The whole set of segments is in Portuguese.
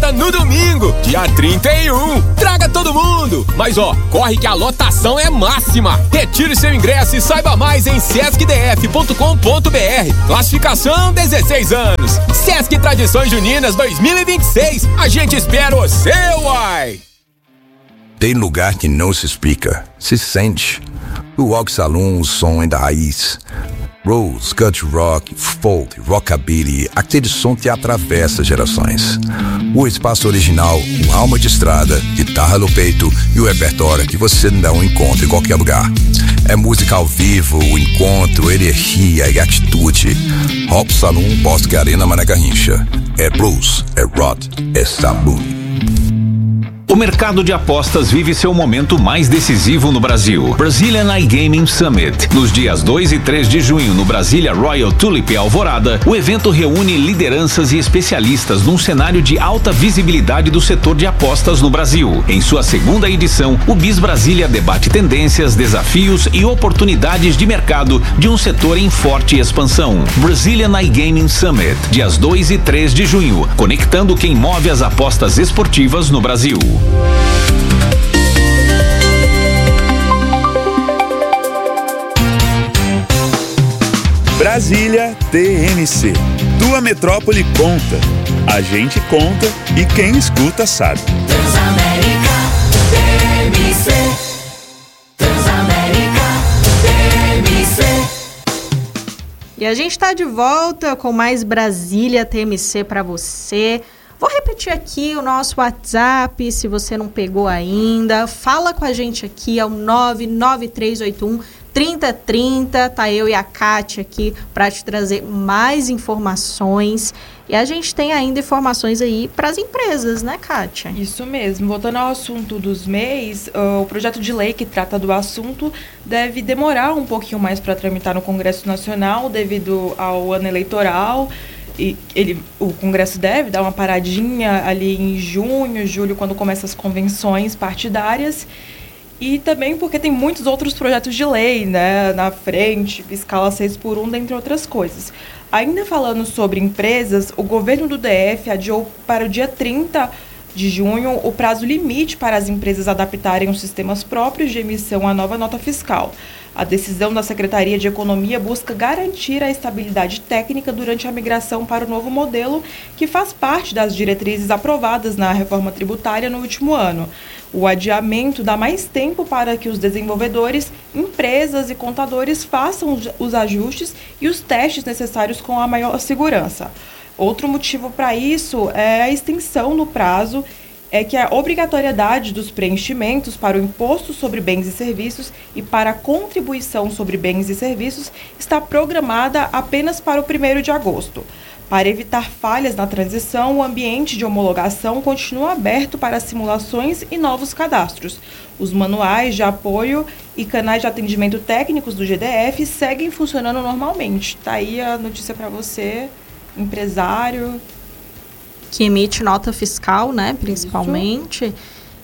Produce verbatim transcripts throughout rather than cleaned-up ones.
fechada no domingo, dia trinta e um. Traga todo mundo! Mas ó, corre que a lotação é máxima. Retire seu ingresso e saiba mais em sesc d f ponto com ponto b r. Classificação dezesseis anos. Sesc Tradições Juninas dois mil e vinte e seis. A gente espera você, uai! Tem lugar que não se explica, se sente. O Walk Saloon, o som é da raiz. Rose, country rock, folk, rockabilly, aquele som que atravessa gerações. O espaço original, com alma de estrada, guitarra no peito e o repertório que você não encontra em qualquer lugar. É música ao vivo, o encontro, energia e atitude. Hop Saloon, Bosque Arena, Mané Garrincha. É blues, é rock, é sabor. O mercado de apostas vive seu momento mais decisivo no Brasil. Brazilian iGaming Summit. Nos dias dois e três de junho, no Brasília Royal Tulip Alvorada, o evento reúne lideranças e especialistas num cenário de alta visibilidade do setor de apostas no Brasil. Em sua segunda edição, o BIS Brasília debate tendências, desafios e oportunidades de mercado de um setor em forte expansão. Brazilian iGaming Summit, dias dois e três de junho, conectando quem move as apostas esportivas no Brasil. Brasília T M C. Tua metrópole conta. A gente conta e quem escuta sabe. Transamérica T M C. Transamérica T M C. E a gente está de volta com mais Brasília T M C para você. Vou repetir aqui o nosso WhatsApp, se você não pegou ainda. Fala com a gente aqui, é o nove nove três oito um, três zero três zero. Tá eu e a Kátia aqui para te trazer mais informações. E a gente tem ainda informações aí para as empresas, né, Kátia? Isso mesmo. Voltando ao assunto dos M E Is, uh, o projeto de lei que trata do assunto deve demorar um pouquinho mais para tramitar no Congresso Nacional devido ao ano eleitoral. E ele, o Congresso deve dar uma paradinha ali em junho, julho, quando começam as convenções partidárias. E também porque tem muitos outros projetos de lei, né, na frente, escala seis por um, dentre outras coisas. Ainda falando sobre empresas, o governo do D F adiou para o dia trinta de junho o prazo limite para as empresas adaptarem os sistemas próprios de emissão à nova nota fiscal. A decisão da Secretaria de Economia busca garantir a estabilidade técnica durante a migração para o novo modelo, que faz parte das diretrizes aprovadas na reforma tributária no último ano. O adiamento dá mais tempo para que os desenvolvedores, empresas e contadores façam os ajustes e os testes necessários com a maior segurança. Outro motivo para isso é a extensão no prazo, é que a obrigatoriedade dos preenchimentos para o imposto sobre bens e serviços e para a contribuição sobre bens e serviços está programada apenas para o primeiro de agosto. Para evitar falhas na transição, o ambiente de homologação continua aberto para simulações e novos cadastros. Os manuais de apoio e canais de atendimento técnicos do G D F seguem funcionando normalmente. Está aí a notícia para você, empresário. Que emite nota fiscal, né, principalmente. Isso.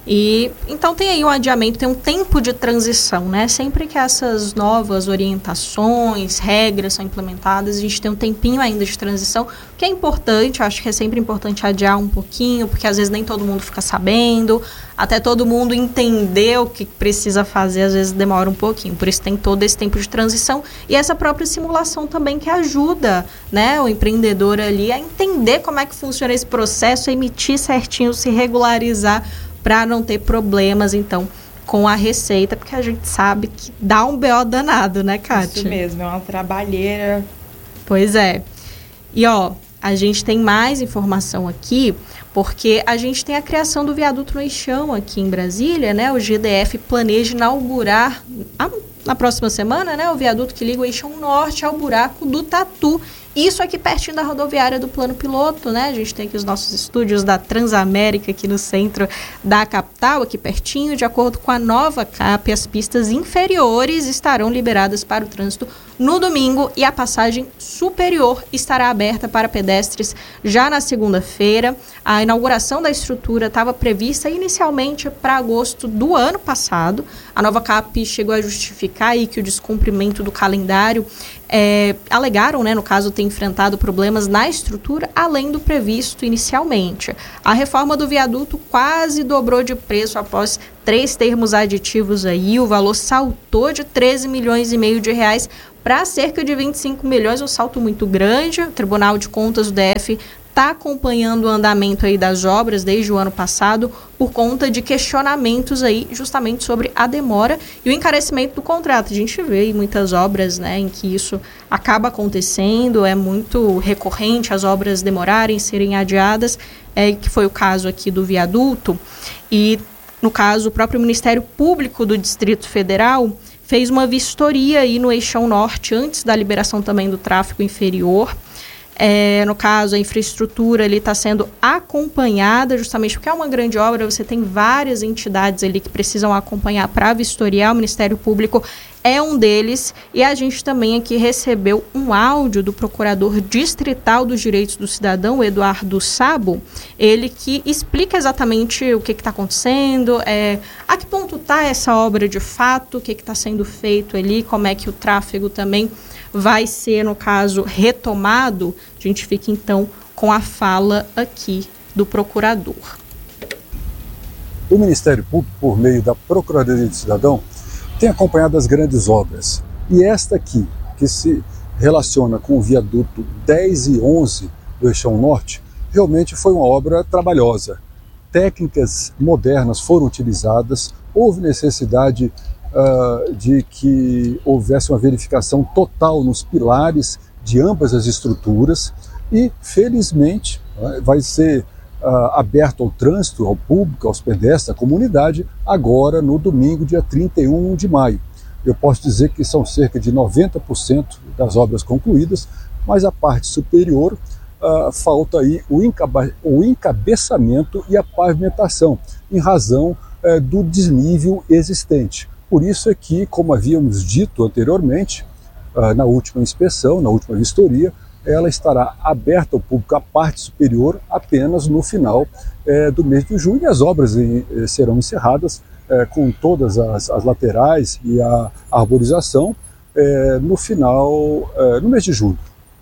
E então tem aí um adiamento, tem um tempo de transição, né? Sempre que essas novas orientações, regras são implementadas, a gente tem um tempinho ainda de transição, o que é importante, eu acho que é sempre importante adiar um pouquinho, porque às vezes nem todo mundo fica sabendo, até todo mundo entender o que precisa fazer, às vezes demora um pouquinho, por isso tem todo esse tempo de transição e essa própria simulação também que ajuda, né, o empreendedor ali a entender como é que funciona esse processo, a emitir certinho, se regularizar, para não ter problemas, então, com a receita, porque a gente sabe que dá um B O danado, né, Kátia? Isso mesmo, é uma trabalheira. Pois é. E, ó, a gente tem mais informação aqui, porque a gente tem a criação do viaduto no Eixão aqui em Brasília, né? O G D F planeja inaugurar, a, na próxima semana, né, o viaduto que liga o Eixão Norte ao buraco do Tatu. Isso aqui pertinho da rodoviária do Plano Piloto, né? A gente tem aqui os nossos estúdios da Transamérica aqui no centro da capital, aqui pertinho. De acordo com a nova C A P, as pistas inferiores estarão liberadas para o trânsito no domingo e a passagem superior estará aberta para pedestres já na segunda-feira. A inauguração da estrutura estava prevista inicialmente para agosto do ano passado. A Nova Cap chegou a justificar aí que o descumprimento do calendário é, alegaram, né, no caso, ter enfrentado problemas na estrutura além do previsto inicialmente. A reforma do viaduto quase dobrou de preço após três termos aditivos aí. O valor saltou de treze milhões e meio de reais para cerca de vinte e cinco milhões, um salto muito grande. O Tribunal de Contas do D F está acompanhando o andamento aí das obras desde o ano passado por conta de questionamentos aí justamente sobre a demora e o encarecimento do contrato. A gente vê aí muitas obras, né, em que isso acaba acontecendo, é muito recorrente as obras demorarem, serem adiadas, é, que foi o caso aqui do viaduto. E, no caso, o próprio Ministério Público do Distrito Federal fez uma vistoria aí no Eixão Norte antes da liberação também do tráfego inferior. É, no caso, a infraestrutura está sendo acompanhada, justamente porque é uma grande obra, você tem várias entidades ali que precisam acompanhar para vistoriar, o Ministério Público é um deles, e a gente também aqui recebeu um áudio do Procurador Distrital dos Direitos do Cidadão, Eduardo Sabo, ele que explica exatamente o que está acontecendo, é, a que ponto está essa obra de fato, o que está sendo feito ali, como é que o tráfego também vai ser, no caso, retomado. A gente fica, então, com a fala aqui do procurador. O Ministério Público, por meio da Procuradoria do Cidadão, tem acompanhado as grandes obras. E esta aqui, que se relaciona com o viaduto dez e onze do Eixão Norte, realmente foi uma obra trabalhosa. Técnicas modernas foram utilizadas, houve necessidade Uh, de que houvesse uma verificação total nos pilares de ambas as estruturas e, felizmente, uh, vai ser uh, aberto ao trânsito, ao público, aos pedestres, à comunidade, agora no domingo, dia trinta e um de maio. Eu posso dizer que são cerca de noventa por cento das obras concluídas, mas a parte superior uh, falta aí o, encaba- o encabeçamento e a pavimentação, em razão uh, do desnível existente. Por isso é que, como havíamos dito anteriormente, na última inspeção, na última vistoria, ela estará aberta ao público, a parte superior, apenas no final é, do mês de junho, e as obras em, serão encerradas é, com todas as, as laterais e a arborização é, no final, é, no mês de julho.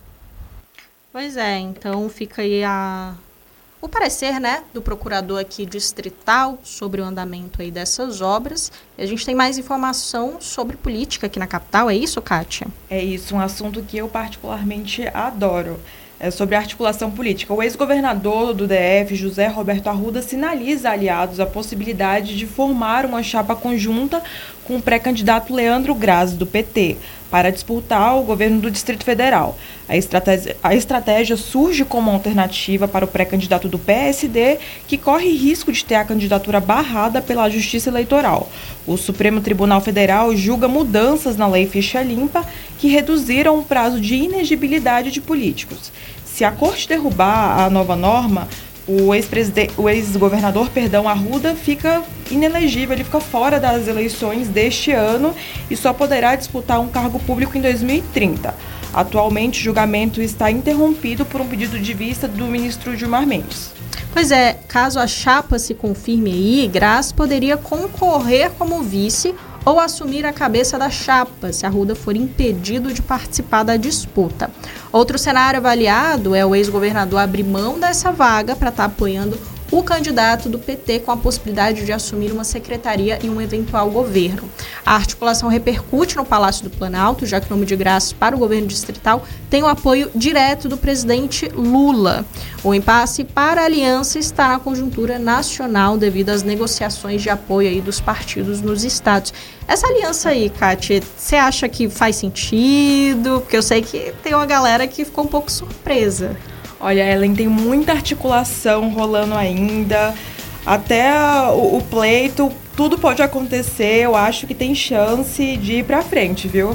Pois é, então fica aí a... o parecer, né, do procurador aqui distrital sobre o andamento aí dessas obras. E a gente tem mais informação sobre política aqui na capital, é isso, Kátia? É isso, um assunto que eu particularmente adoro. É sobre a articulação política. O ex-governador do D F, José Roberto Arruda, sinaliza a aliados a possibilidade de formar uma chapa conjunta com o pré-candidato Leandro Grazi, do P T, para disputar o governo do Distrito Federal. A estratégia, a estratégia surge como alternativa para o pré-candidato do P S D, que corre risco de ter a candidatura barrada pela Justiça Eleitoral. O Supremo Tribunal Federal julga mudanças na Lei Ficha Limpa que reduziram o prazo de inegibilidade de políticos. Se a Corte derrubar a nova norma, o ex-presidente, o ex-governador, perdão, Arruda, fica inelegível, ele fica fora das eleições deste ano e só poderá disputar um cargo público em dois mil e trinta. Atualmente, o julgamento está interrompido por um pedido de vista do ministro Gilmar Mendes. Pois é, caso a chapa se confirme aí, Grazi poderia concorrer como vice ou assumir a cabeça da chapa, se Arruda for impedido de participar da disputa. Outro cenário avaliado é o ex-governador abrir mão dessa vaga para estar apoiando o candidato do P T com a possibilidade de assumir uma secretaria em um eventual governo. A articulação repercute no Palácio do Planalto, já que o nome de Grazi para o governo distrital tem o apoio direto do presidente Lula. O impasse para a aliança está na conjuntura nacional devido às negociações de apoio aí dos partidos nos estados. Essa aliança aí, Kátia, você acha que faz sentido? Porque eu sei que tem uma galera que ficou um pouco surpresa. Olha, Ellen, tem muita articulação rolando ainda, até o, o pleito, tudo pode acontecer, eu acho que tem chance de ir pra frente, viu?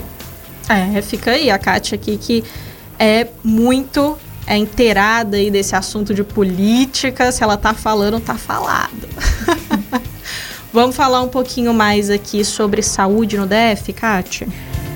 É, fica aí a Kátia aqui, que é muito é, inteirada aí desse assunto de política, se ela tá falando, tá falado. Vamos falar um pouquinho mais aqui sobre saúde no D F, Kátia?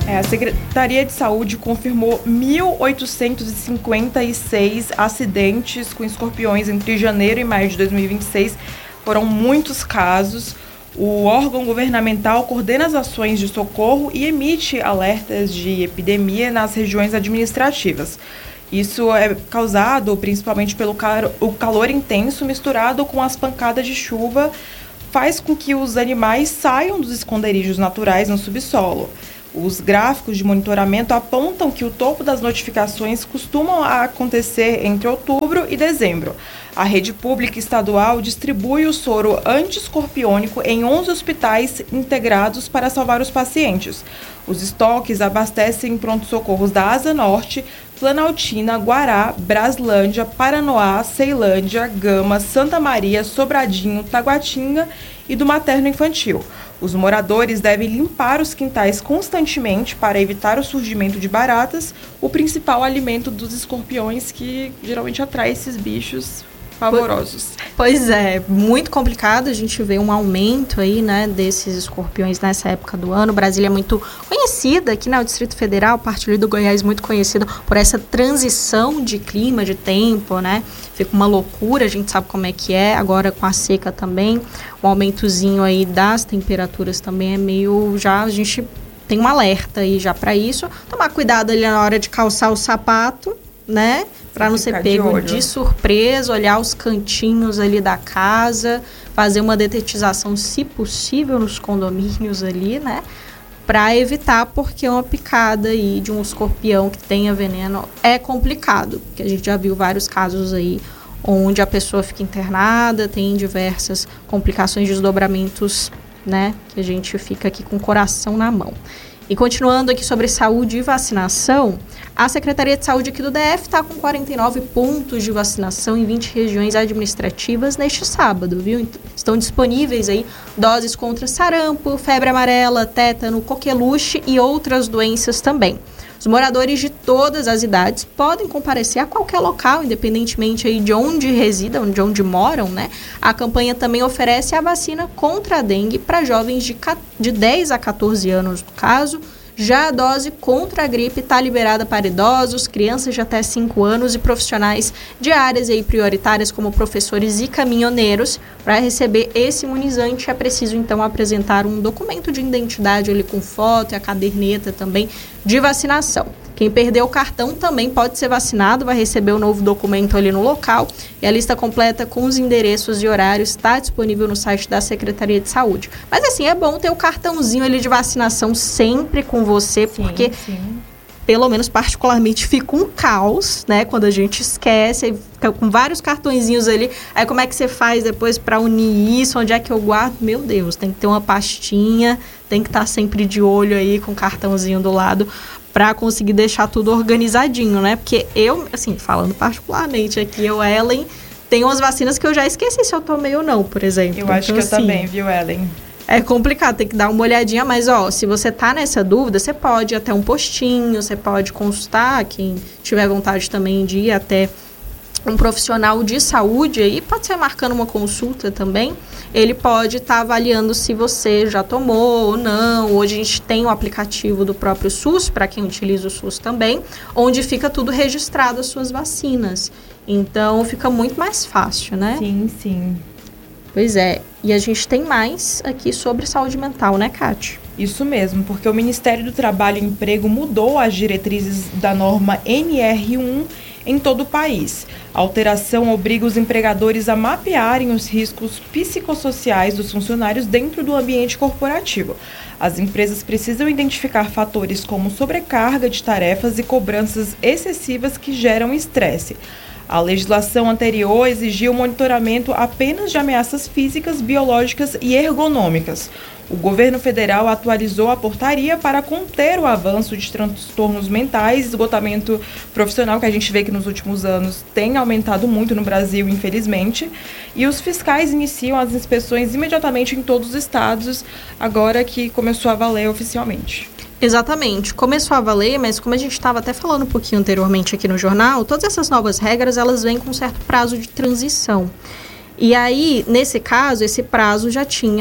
É, a Secretaria de Saúde confirmou mil oitocentos e cinquenta e seis acidentes com escorpiões entre janeiro e maio de dois mil e vinte e seis. Foram muitos casos. O órgão governamental coordena as ações de socorro e emite alertas de epidemia nas regiões administrativas. Isso é causado principalmente pelo car- o calor intenso misturado com as pancadas de chuva, faz com que os animais saiam dos esconderijos naturais no subsolo. Os gráficos de monitoramento apontam que o topo das notificações costumam acontecer entre outubro e dezembro. A rede pública estadual distribui o soro anti-escorpiônico em onze hospitais integrados para salvar os pacientes. Os estoques abastecem pronto-socorros da Asa Norte, Planaltina, Guará, Braslândia, Paranoá, Ceilândia, Gama, Santa Maria, Sobradinho, Taguatinga e do Materno Infantil. Os moradores devem limpar os quintais constantemente para evitar o surgimento de baratas, o principal alimento dos escorpiões que geralmente atrai esses bichos pavorosos. Pois é, muito complicado. A gente vê um aumento aí, né, desses escorpiões nessa época do ano. Brasília é muito conhecida aqui, né, o Distrito Federal, parte ali do Goiás, muito conhecido por essa transição de clima, de tempo, né? Fica uma loucura, a gente sabe como é que é. Agora com a seca também, um aumentozinho aí das temperaturas também é meio, já a gente tem um alerta aí já para isso. Tomar cuidado ali na hora de calçar o sapato, né? Para não ser pego de, de surpresa, olhar os cantinhos ali da casa, fazer uma detetização, se possível, nos condomínios ali, né? Para evitar, porque uma picada aí de um escorpião que tenha veneno é complicado, porque a gente já viu vários casos aí onde a pessoa fica internada, tem diversas complicações, desdobramentos, né? Que a gente fica aqui com o coração na mão. E continuando aqui sobre saúde e vacinação, a Secretaria de Saúde aqui do D F está com quarenta e nove pontos de vacinação em vinte regiões administrativas neste sábado, viu? Estão disponíveis aí doses contra sarampo, febre amarela, tétano, coqueluche e outras doenças também. Os moradores de todas as idades podem comparecer a qualquer local, independentemente aí de onde residam, de onde moram, né? A campanha também oferece a vacina contra a dengue para jovens de, de dez a catorze anos, no caso. Já a dose contra a gripe está liberada para idosos, crianças de até cinco anos e profissionais de áreas aí prioritárias como professores e caminhoneiros. Para receber esse imunizante é preciso então apresentar um documento de identidade ali com foto e a caderneta também de vacinação. Quem perdeu o cartão também pode ser vacinado, vai receber o novo documento ali no local. E a lista completa com os endereços e horários está disponível no site da Secretaria de Saúde. Mas assim, é bom ter o cartãozinho ali de vacinação sempre com você, sim, porque, sim. pelo menos particularmente, fica um caos, né? Quando a gente esquece, aí fica com vários cartõezinhos ali. Aí como é que você faz depois para unir isso? Onde é que eu guardo? Meu Deus, tem que ter uma pastinha, tem que estar sempre de olho aí com o cartãozinho do lado, para conseguir deixar tudo organizadinho, né? Porque eu, assim, falando particularmente aqui, eu, Ellen, tem umas vacinas que eu já esqueci se eu tomei ou não, por exemplo. Eu acho então, que eu assim, também, viu, Ellen? É complicado, tem que dar uma olhadinha, mas, ó, se você tá nessa dúvida, você pode ir até um postinho, você pode consultar, quem tiver vontade também de ir até um profissional de saúde aí, pode ser marcando uma consulta também, ele pode estar tá avaliando se você já tomou ou não. Hoje a gente tem o aplicativo do próprio SUS, para quem utiliza o SUS também, onde fica tudo registrado, as suas vacinas. Então, fica muito mais fácil, né? Sim, sim. Pois é. E a gente tem mais aqui sobre saúde mental, né, Kátia? Isso mesmo, porque o Ministério do Trabalho e Emprego mudou as diretrizes da norma N R um em todo o país. A alteração obriga os empregadores a mapearem os riscos psicossociais dos funcionários dentro do ambiente corporativo. As empresas precisam identificar fatores como sobrecarga de tarefas e cobranças excessivas que geram estresse. A legislação anterior exigia o monitoramento apenas de ameaças físicas, biológicas e ergonômicas. O governo federal atualizou a portaria para conter o avanço de transtornos mentais, esgotamento profissional, que a gente vê que nos últimos anos tem aumentado muito no Brasil, infelizmente. E os fiscais iniciam as inspeções imediatamente em todos os estados, agora que começou a valer oficialmente. Exatamente, começou a valer, mas como a gente estava até falando um pouquinho anteriormente aqui no jornal, todas essas novas regras, elas vêm com um certo prazo de transição. E aí, nesse caso, esse prazo já tinha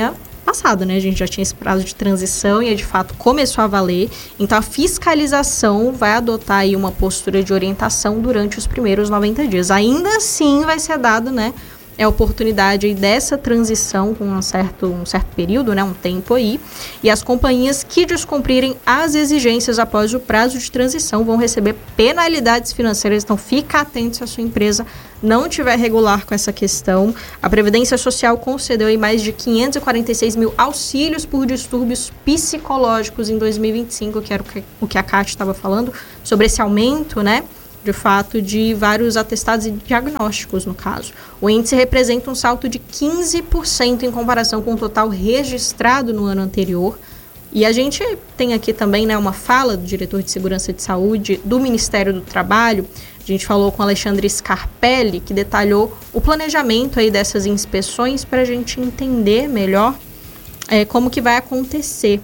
passado, né? A gente já tinha esse prazo de transição e, de fato, começou a valer. Então, a fiscalização vai adotar aí uma postura de orientação durante os primeiros noventa dias. Ainda assim, vai ser dado, né, é a oportunidade aí dessa transição com um certo, um certo período, né, um tempo aí, e as companhias que descumprirem as exigências após o prazo de transição vão receber penalidades financeiras. Então, fica atento se a sua empresa não estiver regular com essa questão. A Previdência Social concedeu aí mais de quinhentos e quarenta e seis mil auxílios por distúrbios psicológicos em dois mil e vinte e cinco, que era o que, o que a Kátia estava falando, sobre esse aumento, né, de fato, de vários atestados e diagnósticos, no caso. O índice representa um salto de quinze por cento em comparação com o total registrado no ano anterior. E a gente tem aqui também, né, uma fala do diretor de Segurança de Saúde do Ministério do Trabalho. A gente falou com Alexandre Scarpelli, que detalhou o planejamento aí dessas inspeções para a gente entender melhor é, como que vai acontecer.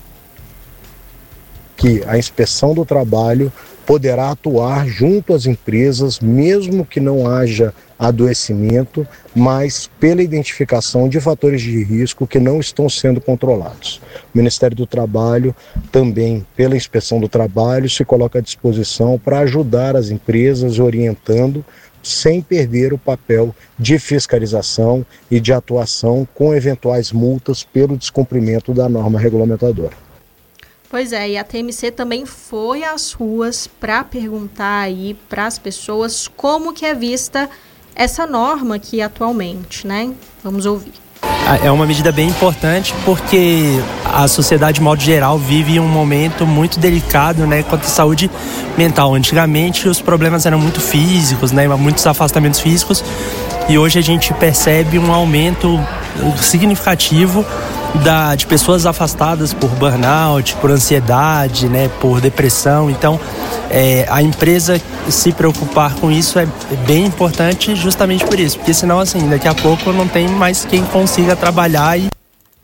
Que a inspeção do trabalho poderá atuar junto às empresas, mesmo que não haja adoecimento, mas pela identificação de fatores de risco que não estão sendo controlados. O Ministério do Trabalho, também pela inspeção do trabalho, se coloca à disposição para ajudar as empresas, orientando, sem perder o papel de fiscalização e de atuação com eventuais multas pelo descumprimento da norma regulamentadora. Pois é, e a T M C também foi às ruas para perguntar aí para as pessoas como que é vista essa norma aqui atualmente, né? Vamos ouvir. É uma medida bem importante porque a sociedade, de modo geral, vive um momento muito delicado, né, quanto à saúde mental. Antigamente os problemas eram muito físicos, né, muitos afastamentos físicos, e hoje a gente percebe um aumento significativo da, de pessoas afastadas por burnout, por ansiedade, né, por depressão. Então, é, a empresa se preocupar com isso é bem importante justamente por isso, porque senão, assim, daqui a pouco não tem mais quem consiga trabalhar. E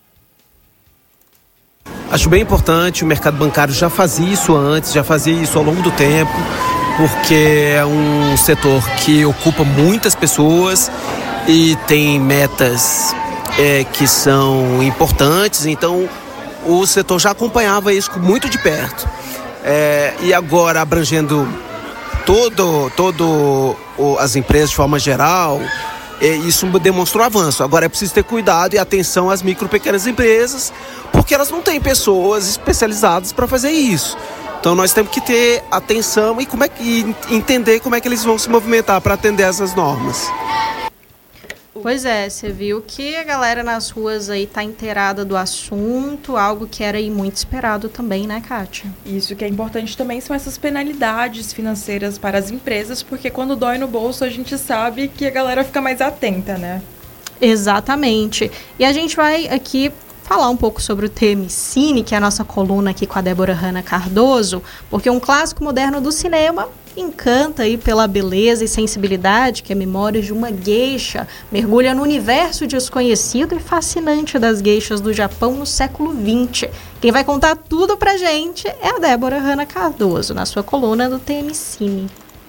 acho bem importante, o mercado bancário já fazia isso antes, já fazia isso ao longo do tempo, porque é um setor que ocupa muitas pessoas e tem metas é, que são importantes, então o setor já acompanhava isso muito de perto. É, e agora abrangendo todo, todo o, as empresas de forma geral, é, isso demonstrou avanço. Agora é preciso ter cuidado e atenção às micro e pequenas empresas, porque elas não têm pessoas especializadas para fazer isso. Então nós temos que ter atenção e, como é que, e entender como é que eles vão se movimentar para atender essas normas. Pois é, você viu que a galera nas ruas aí tá inteirada do assunto, algo que era aí muito esperado também, né, Kátia? Isso que é importante também são essas penalidades financeiras para as empresas, porque quando dói no bolso a gente sabe que a galera fica mais atenta, né? Exatamente. E a gente vai aqui falar um pouco sobre o Temicine, que é a nossa coluna aqui com a Débora Hanna Cardoso, porque um clássico moderno do cinema encanta aí pela beleza e sensibilidade, que é Memórias de uma Geisha, mergulha no universo desconhecido e fascinante das geishas do Japão no século vinte. Quem vai contar tudo pra gente é a Débora Hanna Cardoso, na sua coluna do Temicine.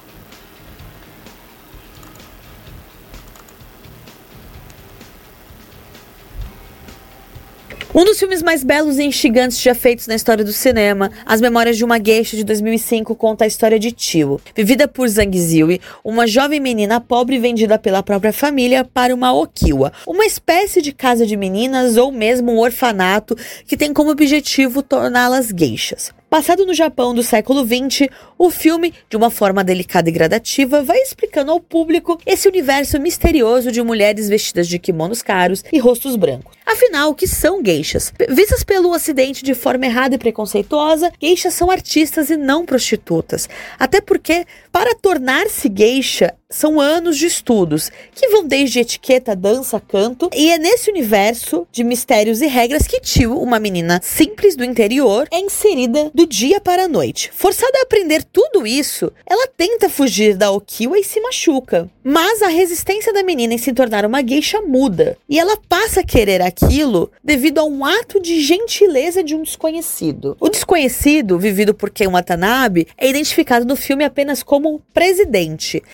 Um dos filmes mais belos e instigantes já feitos na história do cinema, As Memórias de uma Geisha, de dois mil e cinco, conta a história de Chiwo, vivida por Zhang Ziyi, uma jovem menina pobre vendida pela própria família para uma okiwa, uma espécie de casa de meninas ou mesmo um orfanato que tem como objetivo torná-las geishas. Passado no Japão do século vinte, o filme, de uma forma delicada e gradativa, vai explicando ao público esse universo misterioso de mulheres vestidas de kimonos caros e rostos brancos. Afinal, o que são geishas? Vistas pelo ocidente de forma errada e preconceituosa, geishas são artistas e não prostitutas. Até porque, para tornar-se geisha, são anos de estudos, que vão desde etiqueta, dança, canto, e é nesse universo de mistérios e regras que Chiwo, uma menina simples do interior, é inserida do dia para a noite. Forçada a aprender tudo isso, ela tenta fugir da okiwa e se machuca. Mas a resistência da menina em se tornar uma geisha muda, e ela passa a querer aquilo devido a um ato de gentileza de um desconhecido. O desconhecido, vivido por Ken Watanabe, é identificado no filme apenas como presidente, e o filme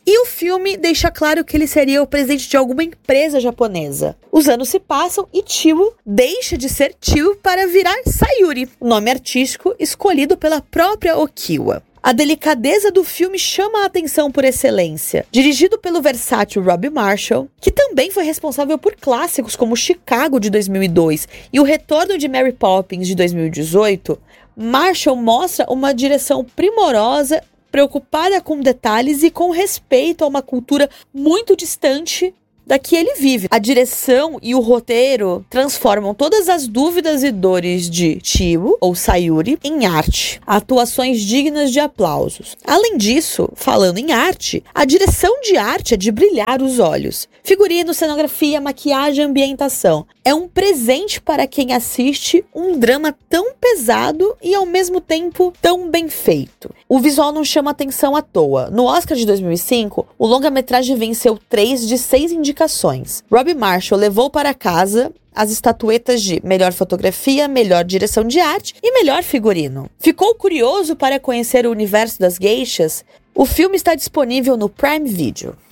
filme deixa claro que ele seria o presidente de alguma empresa japonesa. Os anos se passam e Chiwo deixa de ser Chiwo para virar Sayuri, nome artístico escolhido pela própria Okiwa. A delicadeza do filme chama a atenção por excelência. Dirigido pelo versátil Rob Marshall, que também foi responsável por clássicos como Chicago, de dois mil e dois, e O Retorno de Mary Poppins, de dois mil e dezoito, Marshall mostra uma direção primorosa, preocupada com detalhes e com respeito a uma cultura muito distante da que ele vive. A direção e o roteiro transformam todas as dúvidas e dores de Chiwo, ou Sayuri, em arte. Atuações dignas de aplausos. Além disso, falando em arte, a direção de arte é de brilhar os olhos. Figurino, cenografia, maquiagem e ambientação. É um presente para quem assiste um drama tão pesado e ao mesmo tempo tão bem feito. O visual não chama atenção à toa. No Oscar de dois mil e cinco, o longa-metragem venceu três de seis indicações. Rob Marshall levou para casa as estatuetas de melhor fotografia, melhor direção de arte e melhor figurino. Ficou curioso para conhecer o universo das geishas? O filme está disponível no Prime Video.